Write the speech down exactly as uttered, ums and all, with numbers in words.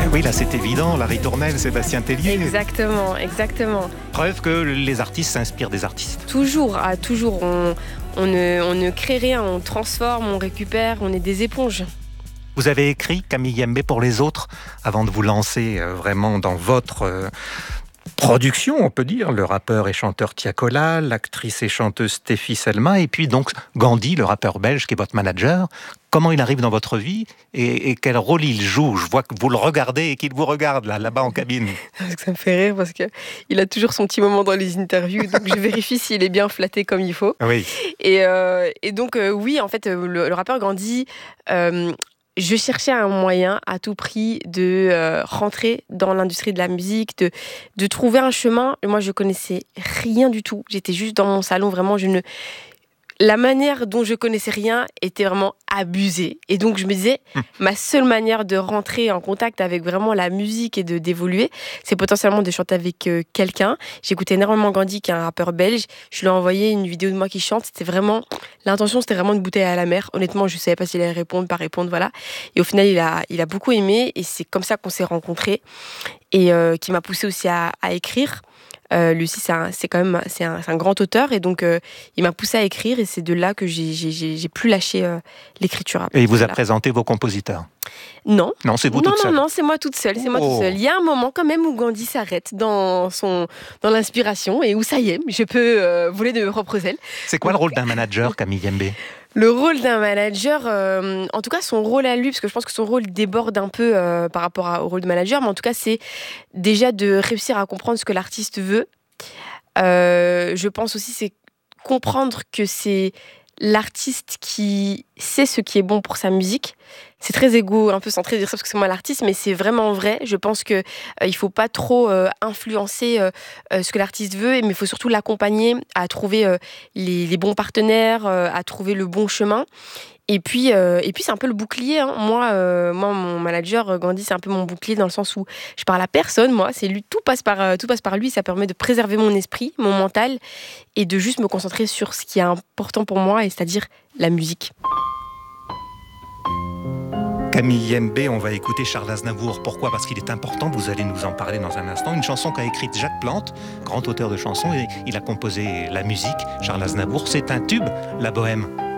Oui, là c'est évident, la ritournelle, Sébastien Tellier. Exactement, exactement. Preuve que les artistes s'inspirent des artistes. Toujours, ah, toujours. On, on, ne, on ne crée rien, on transforme, on récupère, on est des éponges. Vous avez écrit Camille Yembe pour les autres avant de vous lancer euh, vraiment dans votre euh, production, on peut dire. Le rappeur et chanteur Tiakola, l'actrice et chanteuse Stéphie Selma, et puis donc Gandhi, le rappeur belge qui est votre manager. Comment il arrive dans votre vie et, et quel rôle il joue? Je vois que vous le regardez et qu'il vous regarde là, là-bas en cabine. Ça me fait rire parce qu'il a toujours son petit moment dans les interviews, donc je vérifie s'il est bien flatté comme il faut. Oui. Et, euh, et donc euh, oui, en fait, le, le rappeur Gandhi... Euh, Je cherchais un moyen à tout prix de euh, rentrer dans l'industrie de la musique, de, de trouver un chemin. Moi, je connaissais rien du tout. J'étais juste dans mon salon, vraiment, je ne... La manière dont je connaissais rien était vraiment abusée. Et donc, je me disais, mmh. ma seule manière de rentrer en contact avec vraiment la musique et de d'évoluer, c'est potentiellement de chanter avec euh, quelqu'un. J'écoutais énormément Gandhi, qui est un rappeur belge. Je lui ai envoyé une vidéo de moi qui chante. C'était vraiment... L'intention, c'était vraiment une bouteille à la mer. Honnêtement, je ne savais pas s'il allait répondre, pas répondre, voilà. Et au final, il a, il a beaucoup aimé. Et c'est comme ça qu'on s'est rencontrés. Et euh, qui m'a poussée aussi à, à écrire. Euh, lui aussi, c'est, un, c'est quand même c'est un, c'est un grand auteur et donc euh, il m'a poussé à écrire et c'est de là que j'ai, j'ai, j'ai plus lâché euh, l'écriture. Et il vous a voilà. présenté vos compositeurs? Non. Non, c'est vous non, toute non, seule? Non, c'est moi toute seule. C'est moi oh. toute seule. Il y a un moment quand même où Gandhi s'arrête dans, son, dans l'inspiration et où ça y est, je peux euh, voler de mes propres ailes. C'est quoi donc, le rôle d'un manager, Camille Yembe? Le rôle d'un manager, euh, en tout cas son rôle à lui, parce que je pense que son rôle déborde un peu euh, par rapport à, au rôle de manager, mais en tout cas c'est déjà de réussir à comprendre ce que l'artiste veut. Euh, je pense aussi c'est comprendre que c'est l'artiste qui sait ce qui est bon pour sa musique. C'est très égo, un peu centré de dire ça parce que c'est moi l'artiste, mais c'est vraiment vrai. Je pense qu'il euh, ne faut pas trop euh, influencer euh, euh, ce que l'artiste veut, mais il faut surtout l'accompagner à trouver euh, les, les bons partenaires, euh, à trouver le bon chemin. Et puis, euh, et puis c'est un peu le bouclier. Hein. Moi, euh, moi, mon manager Gandhi, c'est un peu mon bouclier dans le sens où je parle à personne. Moi, c'est lui. Tout passe par, euh, tout passe par lui. Ça permet de préserver mon esprit, mon mental, et de juste me concentrer sur ce qui est important pour moi, et c'est-à-dire la musique. Camille Yembe, on va écouter Charles Aznavour. Pourquoi? Parce qu'il est important, vous allez nous en parler dans un instant. Une chanson qu'a écrite Jacques Plante, grand auteur de chansons, et il a composé la musique. Charles Aznavour, c'est un tube, La Bohème.